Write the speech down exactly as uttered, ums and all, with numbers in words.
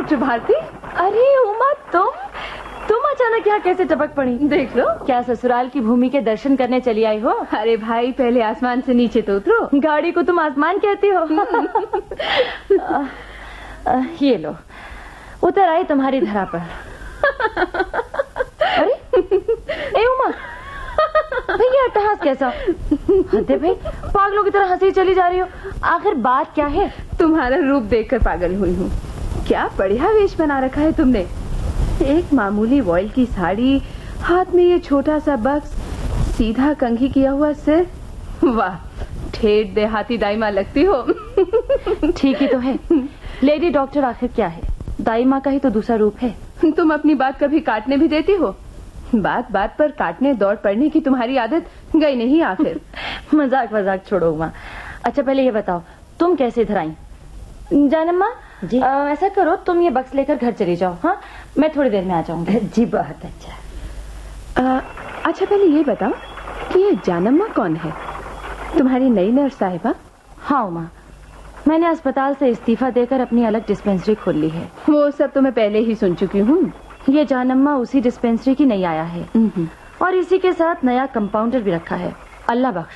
Doctor Bharti. अरे उमा, तुम तुम अचानक यहाँ कैसे टपक पड़ी? देख लो, क्या ससुराल की भूमि के दर्शन करने चली आई हो? अरे भाई, पहले आसमान से नीचे तो उतरो। गाड़ी को तुम आसमान कहती हो? आ, आ, ये लो, उतर आई तुम्हारी धरा पर। अरे ए उमा, भाई ये अट्टहास कैसा? हदे भाई, पागलों की तरह हंसी चली जा रही हो। आखिर बात क्या है? तुम्हारा रूप देखकर पागल हुई हूँ। क्या बढ़िया वेश बना रखा है तुमने। एक मामूली वॉयल की साड़ी, हाथ में ये छोटा सा बक्स, सीधा कंघी किया हुआ सिर। वाह, ठेठ देहाती दाई माँ लगती हो। ठीक ही तो है। लेडी डॉक्टर आखिर क्या है? दाई माँ का ही तो दूसरा रूप है। तुम अपनी बात कभी काटने भी देती हो? बात बात पर काटने दौड़ पड़ने की तुम्हारी आदत गई नहीं आखिर। मजाक मजाक छोड़ो उमा। अच्छा पहले ये बताओ, तुम कैसे इधर आई? जानम्मा जी, आ, ऐसा करो, तुम ये बक्स लेकर घर चली जाओ। हाँ, मैं थोड़ी देर में आ जाऊंगी। जी बहुत अच्छा। आ, अच्छा पहले ये बताओ कि ये जानम्मा कौन है? तुम्हारी नई नर्स साहिबा? हाँ उमा, मैंने अस्पताल से इस्तीफा देकर अपनी अलग डिस्पेंसरी खोल ली है। वो सब तो मैं पहले ही सुन चुकी हूँ। ये जानम्मा उसी डिस्पेंसरी की नई आया है और इसी के साथ नया कंपाउंडर भी रखा है। अल्लाह बख्श।